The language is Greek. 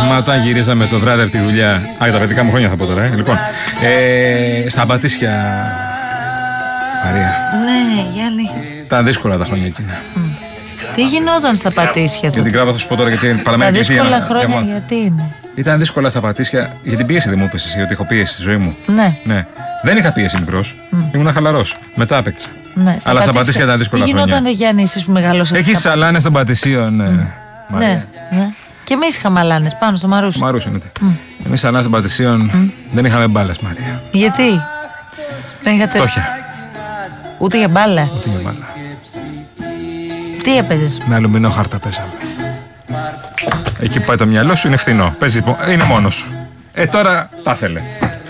Μα όταν γυρίζαμε το βράδυ από τη δουλειά. Για τα παιδικά μου χρόνια θα πω τώρα. Λοιπόν, στα Πατήσια. Μαρία. Ναι, Γιάννη. Ήταν δύσκολα τα χρόνια εκείνα. Τι γινόταν στα Πατήσια Για την Κράβα θα σου πω τώρα γιατί παραμένει. Τα δύσκολα χρόνια γιατί είναι? Ήταν δύσκολα στα Πατήσια για την πίεση, δεν μου είπες εσύ ότι έχω πίεση στη ζωή μου? Ναι. Δεν είχα πίεση μικρός. Ήμουν χαλαρός. Μετά απέκτησα. Ναι, αλλά στα Πατήσια ήταν δύσκολα χρόνια. Τι γινόταν, Γιάννη, εσείς που μεγαλώσατε? Έχεις σαλάνες των Πατησίων. Ναι. Και εμείς είχαμε αλάνες πάνω στο Μαρούσι. Μαρούσι είναι. Εμείς σαλάνες των Πατησίων δεν είχαμε μπάλες, Μαρία. Γιατί? Δεν είχατε. Φτώχεια. Ούτε για μπάλα. Ούτε για μπάλα. Τι έπαιζες? Με αλουμινόχαρτα παίζαμε. Εκεί που πάει το μυαλό σου είναι φθηνό. Παίζει, είναι μόνος σου. Τώρα τα ήθελε.